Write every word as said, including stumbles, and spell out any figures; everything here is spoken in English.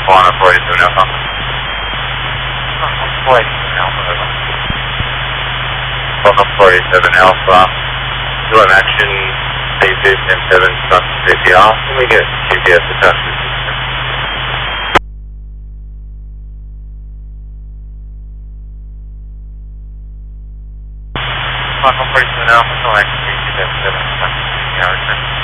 one forty-seven Alpha. forty-seven Alpha, over. Welcome forty-seven Alpha. Doing action, A two ten seven, stop G P R. Can we get G P S attached to the system? Welcome forty-seven Alpha, doing action, A two ten seven, stop G P R.